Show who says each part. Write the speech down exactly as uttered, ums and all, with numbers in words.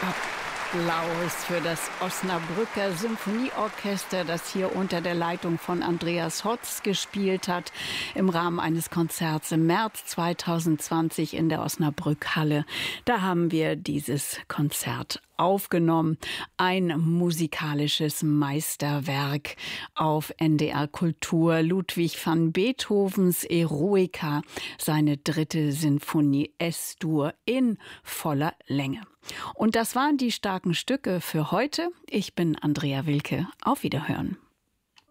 Speaker 1: Applaus für das Osnabrücker Symphonieorchester, das hier unter der Leitung von Andreas Hotz gespielt hat, im Rahmen eines Konzerts im März zweitausendzwanzig in der Osnabrückhalle. Da haben wir dieses Konzert aufgenommen. Ein musikalisches Meisterwerk auf N D R Kultur. Ludwig van Beethovens Eroica, seine dritte Sinfonie S-Dur in voller Länge. Und das waren die starken Stücke für heute. Ich bin Andrea Wilke. Auf Wiederhören.